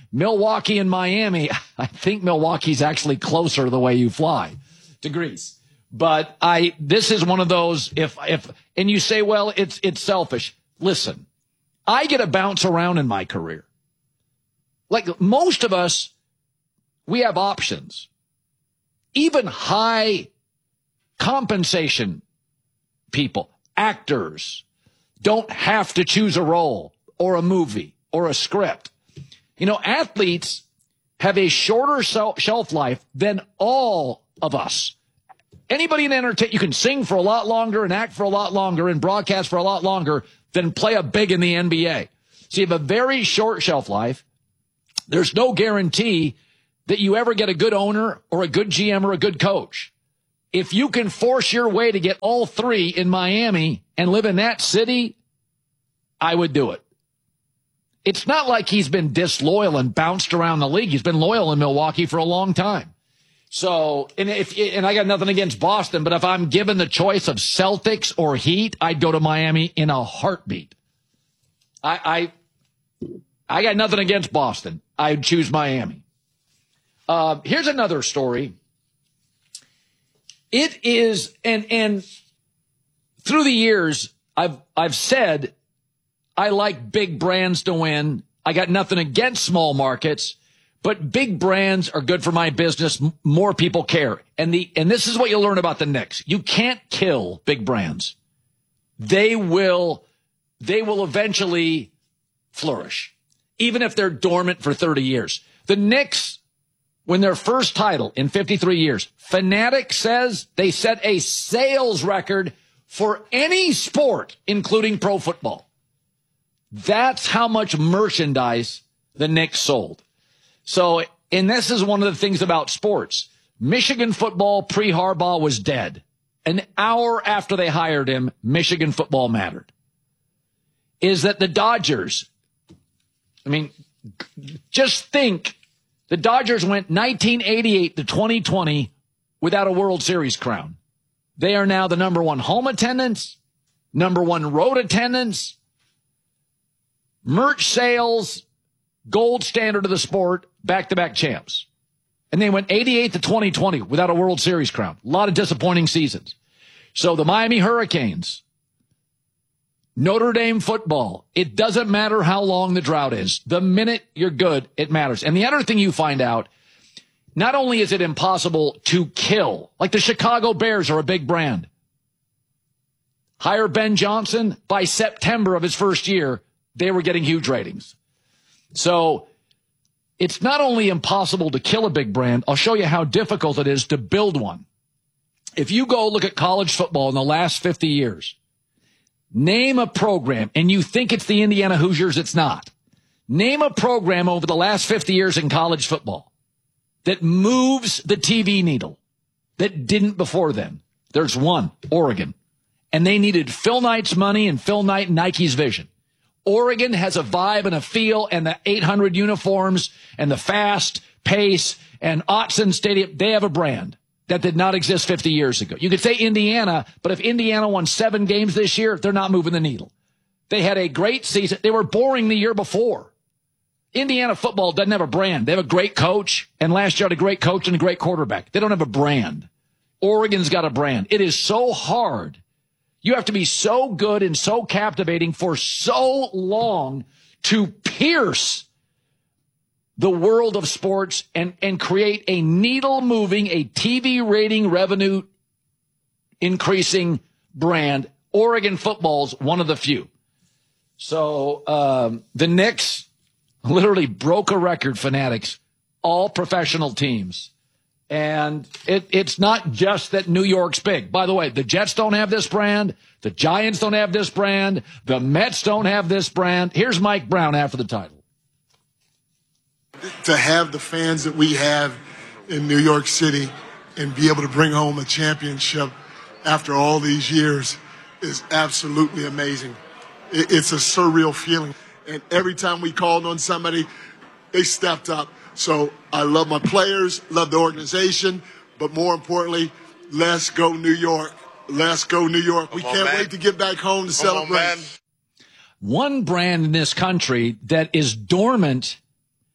Milwaukee and Miami, I think Milwaukee's actually closer the way you fly to Greece. But I, this is one of those, if, if, and you say, well, it's, it's selfish. Listen, I get to bounce around in my career. Like most of us, we have options. Even high compensation people, actors, don't have to choose a role or a movie or a script. You know, athletes have a shorter shelf life than all of us. Anybody in entertainment, you can sing for a lot longer and act for a lot longer and broadcast for a lot longer than play a big in the N B A. So you have a very short shelf life. There's no guarantee that you ever get a good owner or a good G M or a good coach. If you can force your way to get all three in Miami and live in that city, I would do it. It's not like he's been disloyal and bounced around the league. He's been loyal in Milwaukee for a long time. So, and if, and I got nothing against Boston, but if I'm given the choice of Celtics or Heat, I'd go to Miami in a heartbeat. I, I, I got nothing against Boston. I'd choose Miami. Uh, here's another story. It is, and, and through the years, I've, I've said, I like big brands to win. I got nothing against small markets, but big brands are good for my business. M- more people care. And the, and this is what you'll learn about the Knicks. You can't kill big brands. They will, they will eventually flourish, even if they're dormant for thirty years. The Knicks, when their first title in fifty-three years, Fanatic says they set a sales record for any sport, including pro football. That's how much merchandise the Knicks sold. So, and this is one of the things about sports. Michigan football pre-Harbaugh was dead. An hour after they hired him, Michigan football mattered. Is that the Dodgers, I mean, just think, the Dodgers went nineteen eighty-eight to twenty twenty without a World Series crown. They are now the number one home attendance, number one road attendance, merch sales, gold standard of the sport, back-to-back champs. And they went eighty-eight to twenty twenty without a World Series crown. A lot of disappointing seasons. So the Miami Hurricanes, Notre Dame football, it doesn't matter how long the drought is. The minute you're good, it matters. And the other thing you find out, not only is it impossible to kill, like the Chicago Bears are a big brand. Hire Ben Johnson, by September of his first year, they were getting huge ratings. So it's not only impossible to kill a big brand, I'll show you how difficult it is to build one. If you go look at college football in the last fifty years, name a program, and you think it's the Indiana Hoosiers, it's not. Name a program over the last fifty years in college football that moves the T V needle that didn't before then. There's one, Oregon. And they needed Phil Knight's money and Phil Knight and Nike's vision. Oregon has a vibe and a feel, and the eight hundred uniforms and the fast pace and Autzen Stadium, they have a brand that did not exist fifty years ago. You could say Indiana, but if Indiana won seven games this year, they're not moving the needle. They had a great season. They were boring the year before. Indiana football doesn't have a brand. They have a great coach, and last year had a great coach and a great quarterback. They don't have a brand. Oregon's got a brand. It is so hard. You have to be so good and so captivating for so long to pierce the world of sports and, and create a needle moving, a T V rating revenue increasing brand. Oregon football's one of the few. So um, the Knicks literally broke a record, Fanatics, all professional teams. And it, it's not just that New York's big. By the way, the Jets don't have this brand. The Giants don't have this brand. The Mets don't have this brand. Here's Mike Brown after the title. To have the fans that we have in New York City and be able to bring home a championship after all these years is absolutely amazing. It's a surreal feeling. And every time we called on somebody, they stepped up. So I love my players, love the organization, but more importantly, let's go New York. Let's go New York. We can't wait to get back home to celebrate. One brand in this country that is dormant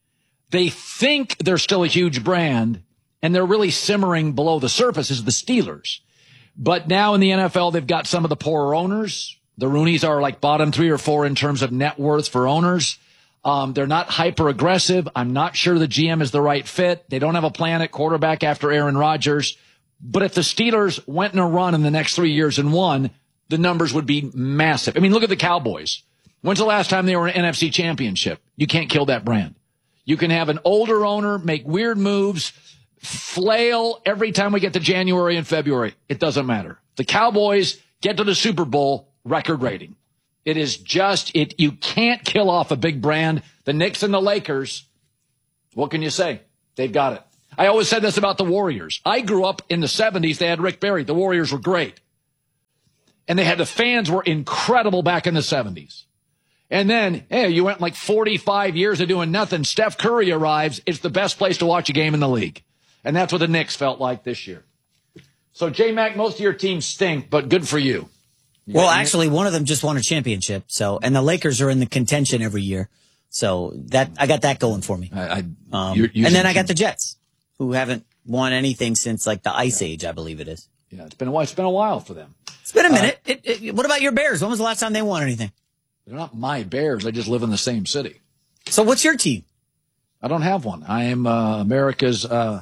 they think they're still a huge brand, and they're really simmering below the surface is the Steelers. But now in the N F L, they've got some of the poorer owners. The Rooneys are like bottom three or four in terms of net worth for owners. Um, they're not hyper aggressive. I'm not sure the G M is the right fit. They don't have a plan at quarterback after Aaron Rodgers. But if the Steelers went in a run in the next three years and won, the numbers would be massive. I mean, look at the Cowboys. When's the last time they were in an N F C championship? You can't kill that brand. You can have an older owner make weird moves, flail every time we get to January and February. It doesn't matter. The Cowboys get to the Super Bowl, record rating. It is just, it. You can't kill off a big brand. The Knicks and the Lakers, what can you say? They've got it. I always said this about the Warriors. I grew up in the seventies. They had Rick Barry. The Warriors were great. And they had the fans were incredible back in the seventies. And then, hey, you went like forty-five years of doing nothing. Steph Curry arrives. It's the best place to watch a game in the league. And that's what the Knicks felt like this year. So, J-Mac, most of your teams stink, but good for you. you well, actually, one of them just won a championship. So, and the Lakers are in the contention every year. So that I got that going for me. I, I, um, you're, you're and then I got the Jets, who haven't won anything since like the Ice Age, I believe it is. Yeah, it's been a while. It's been a while for them. It's been a minute. Uh, it, it, what about your Bears? When was the last time they won anything? They're not my Bears. I just live in the same city. So what's your team? I don't have one. I am uh, America's uh,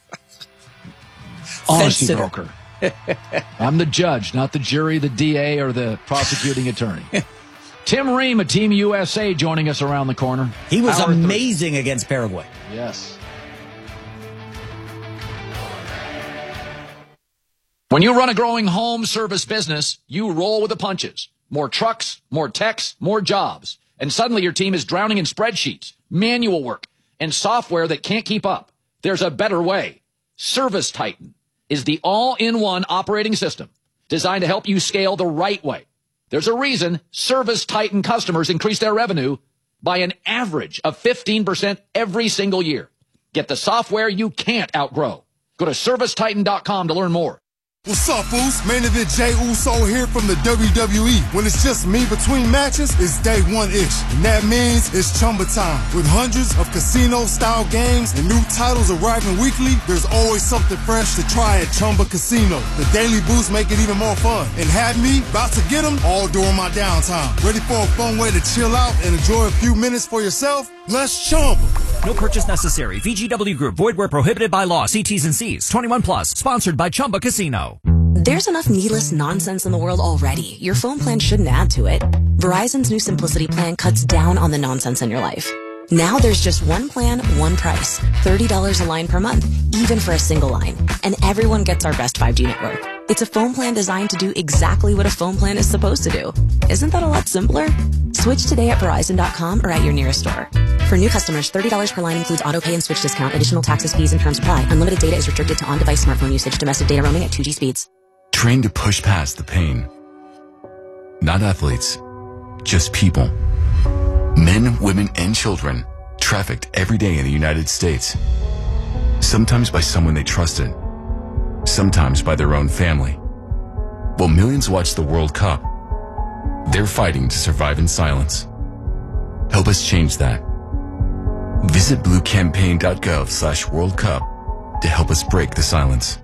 honesty broker. I'm the judge, not the jury, the D A, or the prosecuting attorney. Tim Ream of Team U S A joining us around the corner. He was Hour amazing three. against Paraguay. Yes. When you run a growing home service business, you roll with the punches. More trucks, more techs, more jobs. And suddenly your team is drowning in spreadsheets, manual work, and software that can't keep up. There's a better way. Service Titan is the all-in-one operating system designed to help you scale the right way. There's a reason Service Titan customers increase their revenue by an average of fifteen percent every single year. Get the software you can't outgrow. Go to service titan dot com to learn more. What's up, Oos? Main event Jay Uso here from the W W E. When it's just me between matches, it's day one-ish. And that means it's Chumba time. With hundreds of casino-style games and new titles arriving weekly, there's always something fresh to try at Chumba Casino. The daily boosts make it even more fun. And have me about to get them all during my downtime. Ready for a fun way to chill out and enjoy a few minutes for yourself? Let's Chumba. No purchase necessary. V G W Group. Void where prohibited by law. See T's and C's. twenty-one plus. Sponsored by Chumba Casino. There's enough needless nonsense in the world already. Your phone plan shouldn't add to it. Verizon's new Simplicity plan cuts down on the nonsense in your life. Now there's just one plan, one price. thirty dollars a line per month, even for a single line. And everyone gets our best five G network. It's a phone plan designed to do exactly what a phone plan is supposed to do. Isn't that a lot simpler? Switch today at Verizon dot com or at your nearest store. For new customers, thirty dollars per line includes auto pay and switch discount. Additional taxes, fees, and terms apply. Unlimited data is restricted to on-device smartphone usage. Domestic data roaming at two G speeds. Train to push past the pain. Not athletes, just people. Men, women, and children trafficked every day in the United States. Sometimes by someone they trusted. Sometimes by their own family. While millions watch the World Cup, they're fighting to survive in silence. Help us change that. Visit blue campaign dot gov slash World Cup to help us break the silence.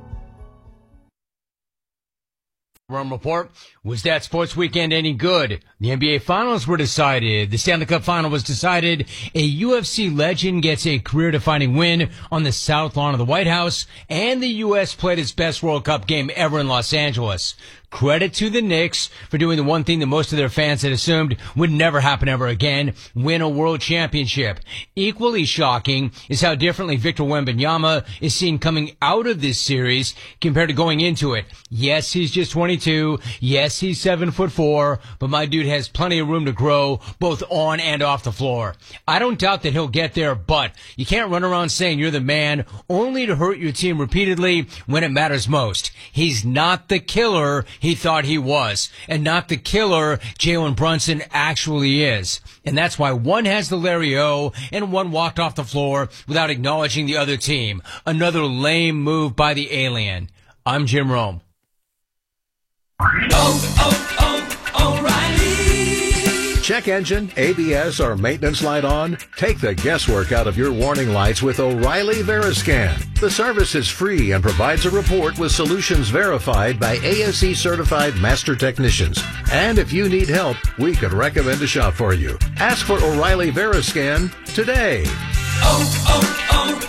Run report. Was that sports weekend any good? The N B A Finals were decided. The Stanley Cup Final was decided. A U F C legend gets a career-defining win on the South Lawn of the White House, and the U S played its best World Cup game ever in Los Angeles. Credit to the Knicks for doing the one thing that most of their fans had assumed would never happen ever again, win a world championship. Equally shocking is how differently Victor Wembanyama is seen coming out of this series compared to going into it. Yes, he's just twenty-two. Yes, he's seven foot four, but my dude has plenty of room to grow both on and off the floor. I don't doubt that he'll get there, but you can't run around saying you're the man only to hurt your team repeatedly when it matters most. He's not the killer he thought he was, and not the killer Jalen Brunson actually is. And that's why one has the Larry-O and one walked off the floor without acknowledging the other team. Another lame move by the alien. I'm Jim Rome. Oh, oh, oh, O'Reilly Check engine, A B S, or maintenance light on? Take the guesswork out of your warning lights with O'Reilly Veriscan. The service is free and provides a report with solutions verified by A S E certified master technicians. And if you need help, we could recommend a shop for you. Ask for O'Reilly Veriscan today. Oh,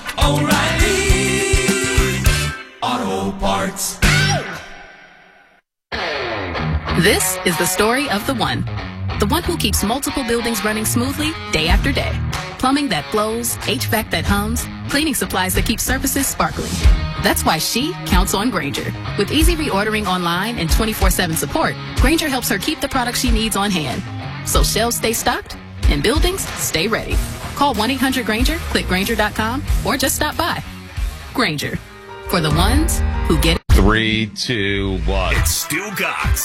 oh, oh, O'Reilly Auto Parts. This is the story of the one. The one who keeps multiple buildings running smoothly day after day. Plumbing that flows, H V A C that hums, cleaning supplies that keep surfaces sparkling. That's why she counts on Grainger. With easy reordering online and twenty-four seven support, Grainger helps her keep the products she needs on hand. So shelves stay stocked and buildings stay ready. Call one eight hundred Grainger, click Grainger dot com, or just stop by. Grainger. For the ones who get it. Three, two, one. It's Stu Gatz.